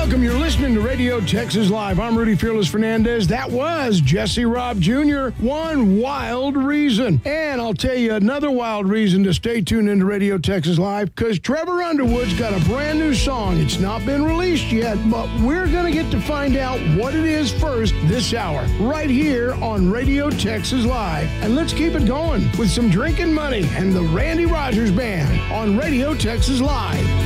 Welcome. You're listening to Radio Texas Live. I'm Rudy Fearless Fernandez. That was Jesse Robb Jr. One wild reason. And I'll tell you another wild reason to stay tuned into Radio Texas Live, because Trevor Underwood's got a brand new song. It's not been released yet, but we're going to get to find out what it is first this hour, right here on Radio Texas Live. And let's keep it going with some drinking money and the Randy Rogers Band on Radio Texas Live.